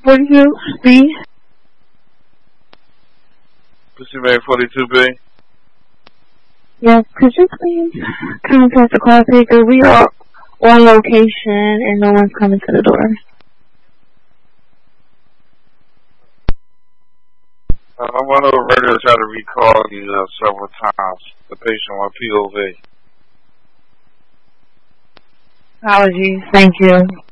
42B. Pussy Made 42B. Yes, could you please contact the call taker? We are on location and no one's coming to the door. I went over radio to try to recall you several times. The patient on POV. Apologies. Thank you.